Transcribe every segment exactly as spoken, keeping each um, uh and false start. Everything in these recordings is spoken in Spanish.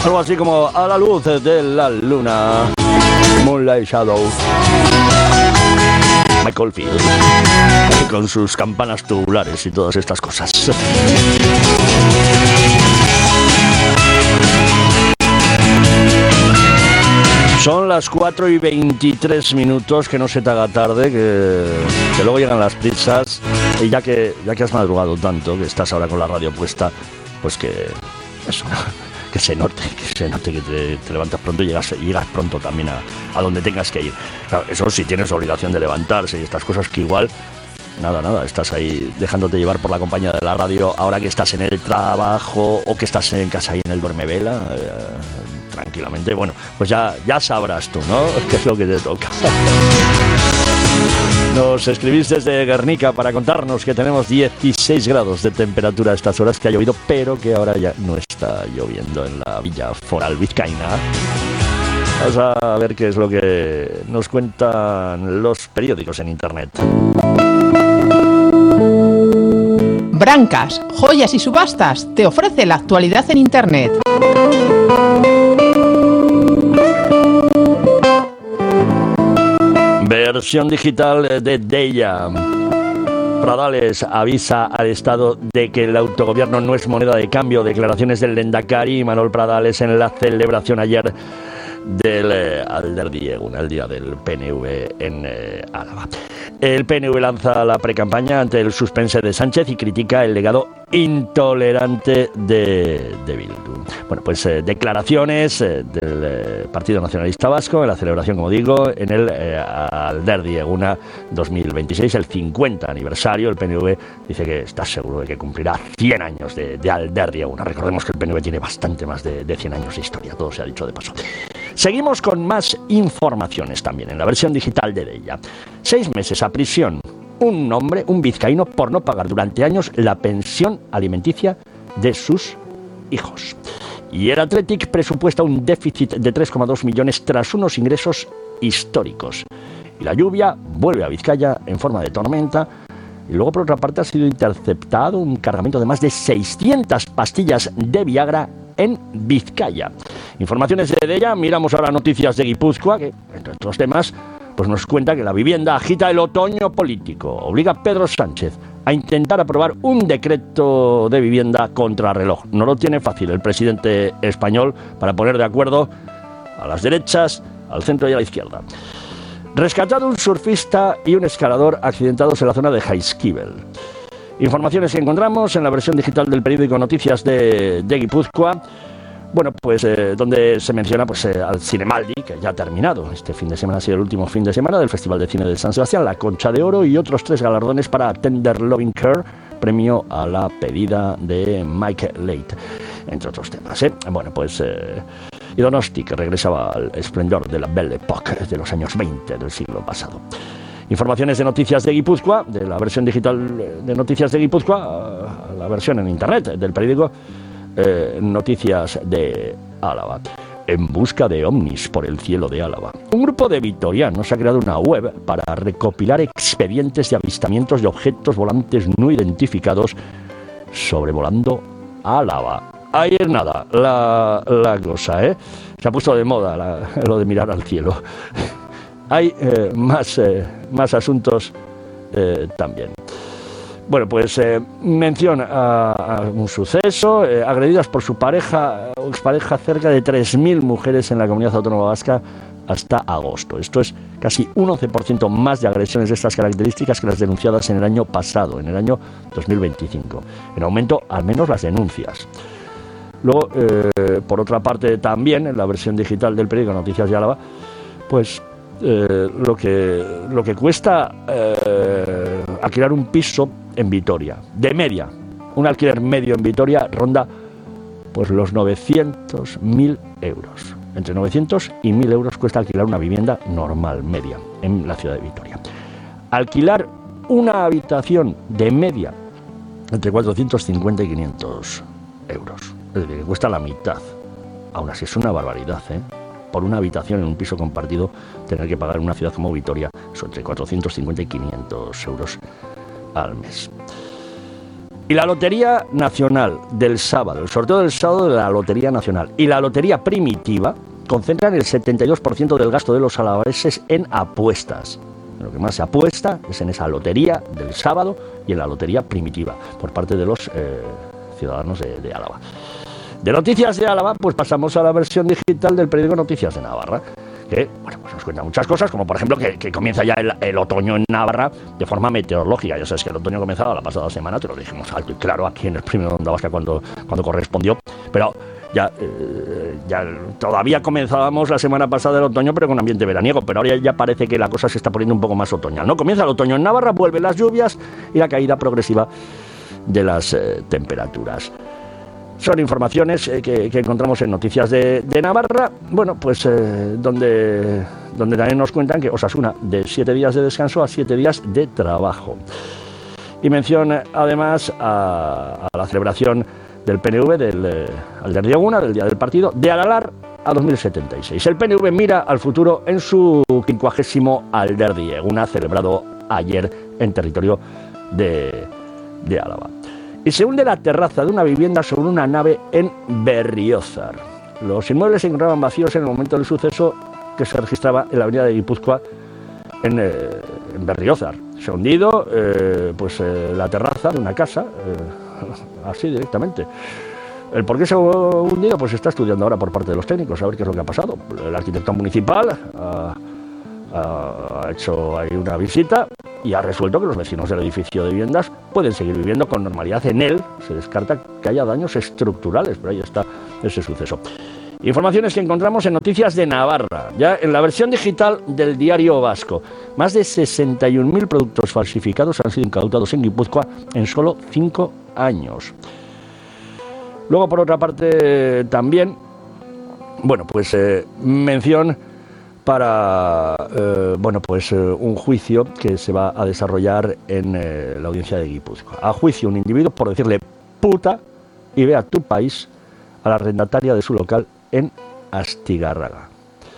Algo así como A la luz de la luna. Moonlight Shadow. Michael Field, con sus campanas tubulares y todas estas cosas. Son las cuatro y veintitrés minutos, que no se te haga tarde, que, que luego llegan las pizzas. Y ya que, ya que has madrugado tanto, que estás ahora con la radio puesta, pues que eso, que se note, que se note que te, te levantas pronto y llegas, llegas pronto también a, a donde tengas que ir. Claro, eso sí tienes obligación de levantarse y estas cosas que igual, nada, nada, estás ahí dejándote llevar por la compañía de la radio, ahora que estás en el trabajo o que estás en casa ahí en el duermevela, eh, tranquilamente. Bueno, pues ya, ya sabrás tú, ¿no?, qué es lo que te toca. Nos escribís desde Guernica para contarnos que tenemos dieciséis grados de temperatura a estas horas, que ha llovido, pero que ahora ya no está lloviendo en la Villa Foral Vizcaína. Vamos a ver qué es lo que nos cuentan los periódicos en internet. Brancas, joyas y subastas te ofrece la actualidad en internet. Versión digital de Deia. Pradales avisa al Estado de que el autogobierno no es moneda de cambio. Declaraciones del Lehendakari Manuel Pradales en la celebración ayer del eh, Alderdieguna, el día del P N V en eh, Álava. El P N V lanza la precampaña ante el suspense de Sánchez y critica el legado intolerante de, de Bildu. Bueno, pues eh, declaraciones eh, del eh, Partido Nacionalista Vasco en la celebración, como digo, en el eh, Alderdieguna dos mil veintiséis, el cincuenta aniversario. El P N V dice que está seguro de que cumplirá cien años de, de Alderdieguna. Recordemos que el P N V tiene bastante más de, de cien años de historia, todo se ha dicho de paso. Seguimos con más informaciones también en la versión digital de Deia. Seis meses a prisión. Un hombre, un vizcaíno, por no pagar durante años la pensión alimenticia de sus hijos. Y el Athletic presupuesta un déficit de tres coma dos millones tras unos ingresos históricos. Y la lluvia vuelve a Vizcaya en forma de tormenta. Y luego, por otra parte, ha sido interceptado un cargamento de más de seiscientas pastillas de Viagra en Vizcaya. Informaciones de ella. Miramos ahora noticias de Guipúzcoa, que, entre otros temas, pues nos cuenta que la vivienda agita el otoño político. Obliga a Pedro Sánchez a intentar aprobar un decreto de vivienda contrarreloj. No lo tiene fácil el presidente español para poner de acuerdo a las derechas, al centro y a la izquierda. Rescatado un surfista y un escalador accidentados en la zona de Jaizkibel. Informaciones que encontramos en la versión digital del periódico Noticias de, de Guipúzcoa. Bueno, pues eh, donde se menciona pues eh, al Cinemaldi, que ya ha terminado. Este fin de semana ha sido el último fin de semana del Festival de Cine de San Sebastián, la Concha de Oro y otros tres galardones para Tender Loving Care, premio a la pedida de Mike Leite, entre otros temas, ¿eh? Bueno, pues eh, y Donosti, que regresaba al esplendor de la Belle Époque de los años veinte del siglo pasado. Informaciones de Noticias de Guipúzcoa, de la versión digital de Noticias de Guipúzcoa, la versión en internet del periódico eh, Noticias de Álava. En busca de ovnis por el cielo de Álava. Un grupo de vitorianos ha creado una web para recopilar expedientes de avistamientos de objetos volantes no identificados sobrevolando Álava. Ahí es nada, la, la cosa, ¿eh? Se ha puesto de moda la, lo de mirar al cielo. Hay eh, más, eh, más asuntos eh, también. Bueno, pues eh, mención a, a un suceso. Eh, agredidas por su pareja o expareja cerca de tres mil mujeres en la Comunidad Autónoma Vasca hasta agosto. Esto es casi un once por ciento más de agresiones de estas características que las denunciadas en el año pasado, en el año dos mil veinticinco. En aumento, al menos las denuncias. Luego, eh, por otra parte, también en la versión digital del periódico Noticias de Álava, pues eh, lo que lo que cuesta eh, alquilar un piso en Vitoria, de media, un alquiler medio en Vitoria ronda pues los novecientos mil euros. Entre novecientos y mil euros cuesta alquilar una vivienda normal, media, en la ciudad de Vitoria. Alquilar una habitación de media entre cuatrocientos cincuenta y quinientos euros. Es decir, que cuesta la mitad. Aún así es una barbaridad, ¿eh? Por una habitación en un piso compartido, tener que pagar en una ciudad como Vitoria, son entre cuatrocientos cincuenta y quinientos euros al mes. Y la Lotería Nacional del sábado, el sorteo del sábado de la Lotería Nacional y la Lotería Primitiva concentran el setenta y dos por ciento del gasto de los alaveses en apuestas. Lo que más se apuesta es en esa lotería del sábado y en la Lotería Primitiva por parte de los eh, ciudadanos de, de Álava. De Noticias de Álava, pues pasamos a la versión digital del periódico Noticias de Navarra, que bueno, pues nos cuenta muchas cosas, como por ejemplo que, que comienza ya el, el otoño en Navarra de forma meteorológica. Ya sabes que el otoño comenzaba la pasada semana, te lo dijimos alto y claro aquí en el Premio de Onda Vasca cuando, cuando correspondió, pero ya, eh, ya todavía comenzábamos la semana pasada el otoño, pero con ambiente veraniego, pero ahora ya parece que la cosa se está poniendo un poco más otoñal, ¿no? Comienza el otoño en Navarra, vuelven las lluvias y la caída progresiva de las eh, temperaturas. Son informaciones eh, que, que encontramos en Noticias de, de Navarra, bueno, pues eh, donde, donde también nos cuentan que Osasuna de siete días de descanso a siete días de trabajo. Y mención además a, a la celebración del P N V, del eh, Alderdieguna, del día del partido, de Aralar a dos mil setenta y seis. El P N V mira al futuro en su quincuagésimo Alderdieguna, celebrado ayer en territorio de, de Álava. Y se hunde la terraza de una vivienda sobre una nave en Berriozar. Los inmuebles se encontraban vacíos en el momento del suceso que se registraba en la avenida de Guipúzcoa en, eh, en Berriozar. Se ha hundido eh, pues, eh, la terraza de una casa, eh, así directamente. ¿El por qué se ha hundido? Pues se está estudiando ahora por parte de los técnicos, a ver qué es lo que ha pasado. El arquitecto municipal ha, ha hecho ahí una visita y ha resuelto que los vecinos del edificio de viviendas pueden seguir viviendo con normalidad en él. Se descarta que haya daños estructurales, pero ahí está ese suceso. Informaciones que encontramos en Noticias de Navarra, ya en la versión digital del Diario Vasco. Más de sesenta y un mil productos falsificados han sido incautados en Guipúzcoa en solo cinco años. Luego, por otra parte, también, bueno, pues eh, mención para eh, bueno, pues, eh, un juicio que se va a desarrollar en eh, la audiencia de Guipúzcoa. A juicio un individuo por decirle puta y ve a tu país a la arrendataria de su local en Astigarraga.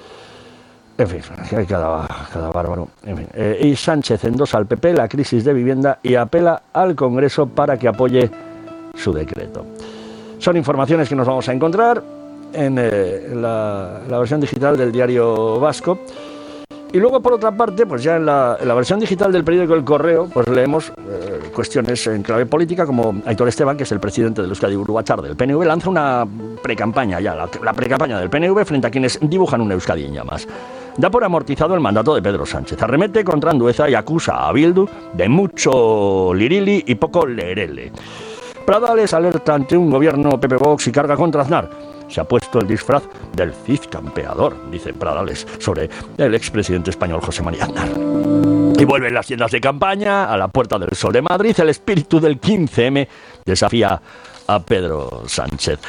En fin, hay cada, cada bárbaro. En fin. Eh, y Sánchez endosa al P P la crisis de vivienda y apela al Congreso para que apoye su decreto. Son informaciones que nos vamos a encontrar en eh, la, la versión digital del Diario Vasco. Y luego, por otra parte, pues ya en la, en la versión digital del periódico El Correo, pues leemos eh, cuestiones en clave política, como Aitor Esteban, que es el presidente del Euskadi Burubatzar del P N V, lanza una precampaña ya, la, la precampaña del P N V frente a quienes dibujan un Euskadi en llamas. Da por amortizado el mandato de Pedro Sánchez, arremete contra Andueza y acusa a Bildu de mucho lirili y poco lerele. Pradales alerta ante un gobierno P P Vox y carga contra Aznar. Se ha puesto el disfraz del Cid campeador, dice Pradales, sobre el expresidente español José María Aznar. Y vuelven las tiendas de campaña a la Puerta del Sol de Madrid. El espíritu del quince eme desafía a Pedro Sánchez.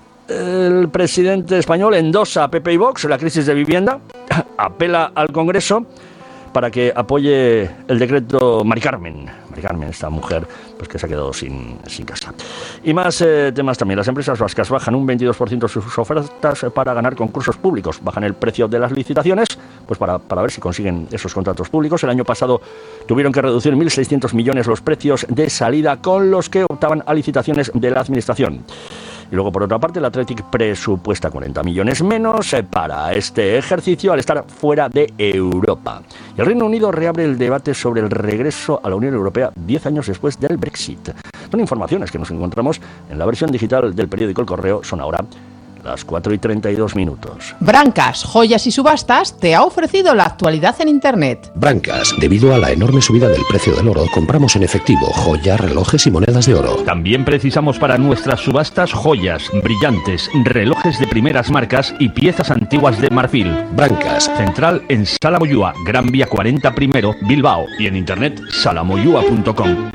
El presidente español endosa a P P y Vox la crisis de vivienda, apela al Congreso para que apoye el decreto Mari Carmen. Mari Carmen, esta mujer pues que se ha quedado sin, sin casa. Y más eh, temas también. Las empresas vascas bajan un veintidós por ciento sus ofertas para ganar concursos públicos. Bajan el precio de las licitaciones pues para, para ver si consiguen esos contratos públicos. El año pasado tuvieron que reducir mil seiscientos millones los precios de salida con los que optaban a licitaciones de la administración. Y luego, por otra parte, el Athletic presupuesta cuarenta millones menos para este ejercicio al estar fuera de Europa. Y el Reino Unido reabre el debate sobre el regreso a la Unión Europea diez años después del Brexit. Son informaciones que nos encontramos en la versión digital del periódico El Correo. Son ahora las cuatro y treinta y dos minutos. Brancas, Joyas y Subastas te ha ofrecido la actualidad en Internet. Brancas, debido a la enorme subida del precio del oro, compramos en efectivo joyas, relojes y monedas de oro. También precisamos para nuestras subastas joyas, brillantes, relojes de primeras marcas y piezas antiguas de marfil. Brancas. Central en Sala Moyúa, Gran Vía cuarenta primero, Bilbao. Y en internet salamoyúa punto com.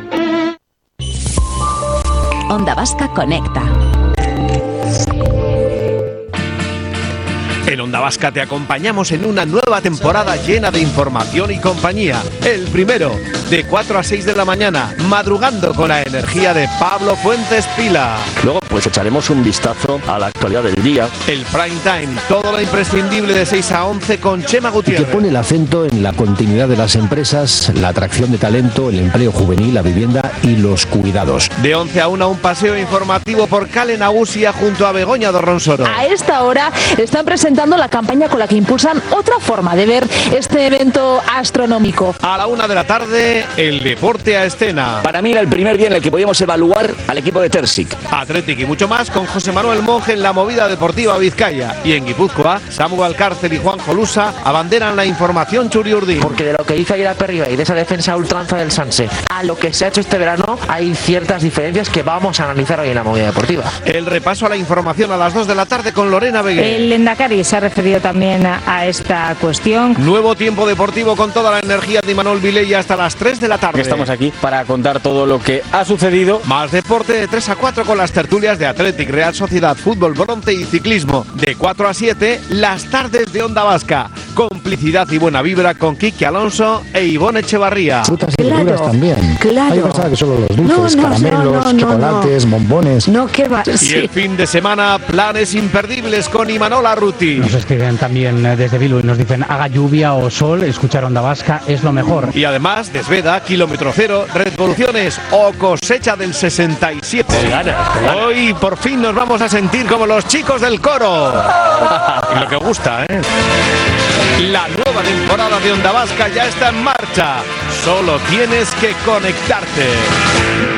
Onda Vasca conecta. En En Onda Vasca te acompañamos en una nueva temporada llena de información y compañía. El primero, de cuatro a seis de la mañana, madrugando con la energía de Pablo Fuentes Pila. Luego pues echaremos un vistazo a la actualidad del día. El prime time, todo lo imprescindible de seis a once con Chema Gutiérrez. Que pone el acento en la continuidad de las empresas, la atracción de talento, el empleo juvenil, la vivienda y los cuidados. De once a una, un paseo informativo por Cale Nagusia junto a Begoña Dorronsoro. A esta hora están presentando la campaña con la que impulsan otra forma de ver este evento astronómico. A la una de la tarde, el deporte a escena. Para mí era el primer día en el que podíamos evaluar al equipo de Tersic. Athletic y mucho más con José Manuel Monge en la movida deportiva Vizcaya. Y en Guipúzcoa, Samu Alcárcel y Juan Jolusa abanderan la información Churiurdin. Porque de lo que hizo ayer a Perriba y de esa defensa ultranza del Sanse a lo que se ha hecho este verano, hay ciertas diferencias que vamos a analizar hoy en la movida deportiva. El repaso a la información a las dos de la tarde con Lorena Beguer. El Lendakari se ha referido también a, a esta cuestión. Nuevo tiempo deportivo con toda la energía de Imanol Vilella hasta las tres de la tarde. Estamos aquí para contar todo lo que ha sucedido. Más deporte de tres a cuatro con las tertulias de Athletic, Real Sociedad, Fútbol, Bronce y Ciclismo. De cuatro a siete, las tardes de Onda Vasca. Complicidad y buena vibra con Quique Alonso e Ivonne Echevarría. Frutas y verduras Claro, también. claro. Yo pensaba que solo los dulces, No, no, caramelos, no, no, chocolates, no. bombones. No, qué va. Y Sí. el fin de semana, planes imperdibles con Imanol Arruti. Nos escriben también desde Bilbao y nos dicen haga lluvia o sol, escuchar Onda Vasca es lo mejor. Y además, Desveda, Kilómetro Cero, Revoluciones o Cosecha del sesenta y siete. Te ganas, te ganas. Hoy por fin nos vamos a sentir como los chicos del coro. Y lo que gusta, ¿eh? La nueva temporada de Onda Vasca ya está en marcha. Solo tienes que conectarte.